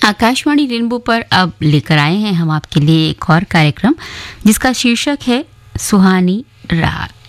Akashvani rainbow पर अब लेकर आए हैं हम आपके लिए एक और कार्यक्रम जिसका शीर्षक है सुहानी रात।